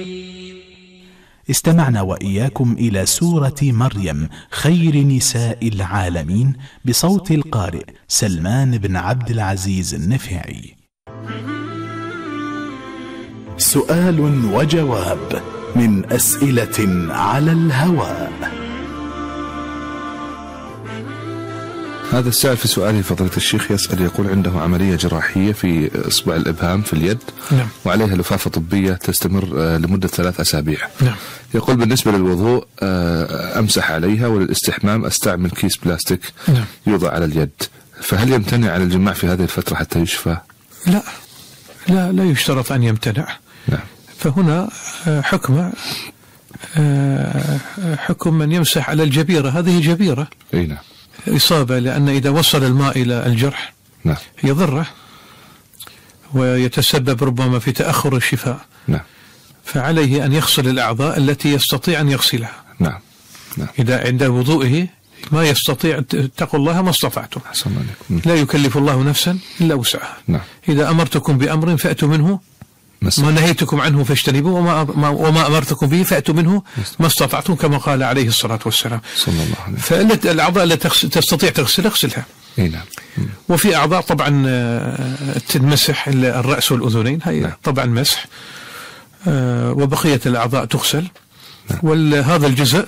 استمعنا وإياكم إلى سورة مريم خير نساء العالمين بصوت القارئ سلمان بن عبد العزيز النفيعي. سؤال وجواب من أسئلة على الهواء. هذا السائل في سؤاله فضيلة الشيخ يسأل، يقول عنده عملية جراحية في إصبع الإبهام في اليد. نعم. وعليها لفافة طبية تستمر لمدة 3 أسابيع. نعم. يقول بالنسبة للوضوء أمسح عليها، وللاستحمام أستعمل كيس بلاستيك. نعم. يوضع على اليد، فهل يمتنع عن الجماع في هذه الفترة حتى يشفى؟ لا يشترط أن يمتنع. نعم. فهنا حكم من يمسح على الجبيرة، هذه جبيرة. أي نعم. إصابة، لأن إذا وصل الماء إلى الجرح نعم يضره ويتسبب ربما في تأخر الشفاء. نعم. فعليه أن يغسل الأعضاء التي يستطيع أن يغسلها. نعم. نعم. إذا عند وضوءه ما يستطيع، اتقوا الله ما استطعتم. لا يكلف الله نفسا إلا وسعها. نعم. إذا أمرتكم بأمر فأتوا منه ما نهيتكم عنه فاجتنبوه، وما أمرتكم به فأتوا منه ما استطعتم، كما قال عليه الصلاة والسلام صلى الله عليه وسلم. فالأعضاء التي تستطيع تغسلها اغسلها. نعم. وفي أعضاء طبعا تنمسح الرأس والأذنين، هي نعم. طبعا مسح، وبقية الأعضاء تغسل. نعم. وهذا الجزء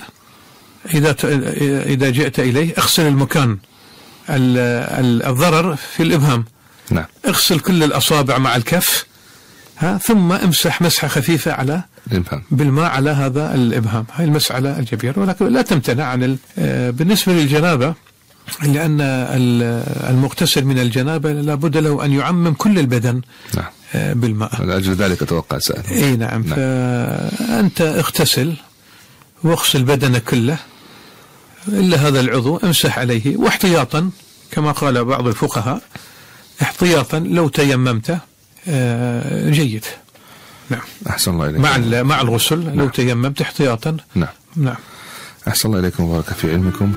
إذا جئت إليه اغسل المكان الضرر في الإبهام. نعم. اغسل كل الأصابع مع الكف، ثم امسح مسحة خفيفة على الإبهام بالماء على هذا الإبهام، هاي المسح على الجبير. ولكن لا تمتنع عن بالنسبة للجنابة، لأن المغتسل من الجنابة لابد له أن يعمم كل البدن. نعم. بالماء. لأجل ذلك أتوقع سأل. أي نعم. فأنت اغتسل واغسل بدنك كله إلا هذا العضو، امسح عليه، واحتياطا كما قال بعض الفقهاء احتياطا لو تيممت جيد. نعم. أحسن الله إليك. مع الغسل. نعم. لو تيممت احتياطا. نعم. نعم. أحسن الله إليكم وبارك في علمكم.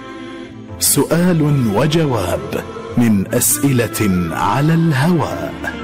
سؤال وجواب من أسئلة على الهواء.